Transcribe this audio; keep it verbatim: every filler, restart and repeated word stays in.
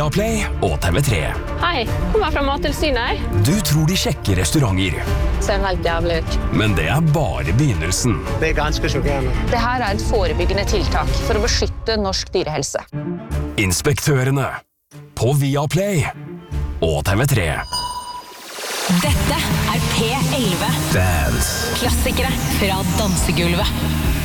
Viaplay og T V tre. Hei, kommer fra Mattilsynet her. Du tror de sjekker restauranter, Ser helt jævlig ut. men det er bare begynnelsen. Det er ganske sjokkerende. Det her er et forebyggende tiltak for å beskytte norsk dyrehelse. Inspektørene på Viaplay og T V tre. Dette er P elleve. Dance. Klassikere fra dansegulvet.